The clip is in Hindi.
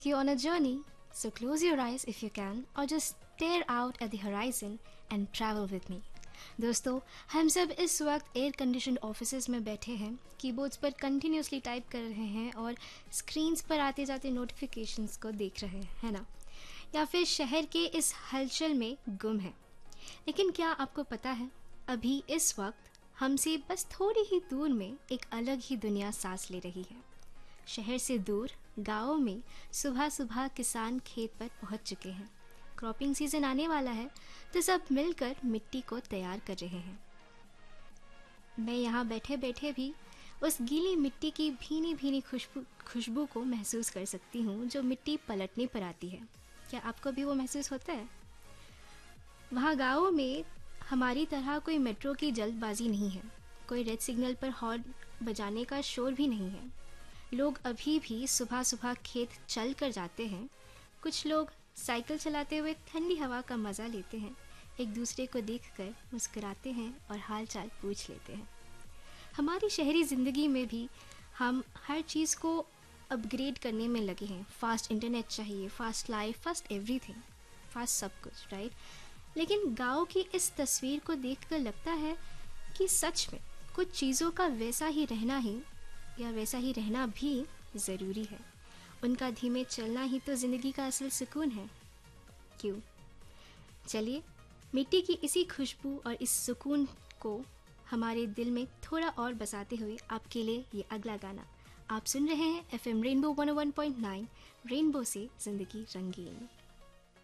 You on a journey, so close your eyes if you can, or just stare out at the horizon and travel with me. दोस्तों, हम सब इस वक्त एयर कंडीशन ऑफिसेज में बैठे हैं, कीबोर्ड्स पर कंटिन्यूसली टाइप कर रहे हैं और स्क्रीन्स पर आते जाते नोटिफिकेशंस को देख रहे हैं, है ना? या फिर शहर के इस हलचल में गुम है। लेकिन क्या आपको पता है, अभी इस वक्त हमसे बस थोड़ी ही दूर में एक अलग ही दुनिया सांस ले रही है। शहर से दूर गाँव में सुबह सुबह किसान खेत पर पहुंच चुके हैं। क्रॉपिंग सीजन आने वाला है, तो सब मिलकर मिट्टी को तैयार कर रहे हैं। मैं यहाँ बैठे बैठे भी उस गीली मिट्टी की भीनी भीनी खुशबू को महसूस कर सकती हूँ जो मिट्टी पलटने पर आती है। क्या आपको भी वो महसूस होता है? वहाँ गाँव में हमारी तरह कोई मेट्रो की जल्दबाजी नहीं है, कोई रेड सिग्नल पर हॉर्न बजाने का शोर भी नहीं है। लोग अभी भी सुबह सुबह खेत चल कर जाते हैं। कुछ लोग साइकिल चलाते हुए ठंडी हवा का मज़ा लेते हैं, एक दूसरे को देखकर मुस्कुराते हैं और हाल चाल पूछ लेते हैं। हमारी शहरी ज़िंदगी में भी हम हर चीज़ को अपग्रेड करने में लगे हैं। फास्ट इंटरनेट चाहिए, fast life, fast everything, fast सब कुछ, राइट? लेकिन गाँव की इस तस्वीर को देखकर लगता है कि सच में कुछ चीज़ों का वैसा ही रहना भी ज़रूरी है। उनका धीमे चलना ही तो ज़िंदगी का असल सुकून है। क्यों? चलिए, मिट्टी की इसी खुशबू और इस सुकून को हमारे दिल में थोड़ा और बसाते हुए आपके लिए ये अगला गाना। आप सुन रहे हैं FM रेनबो 101.9, रेनबो से ज़िंदगी रंगीन।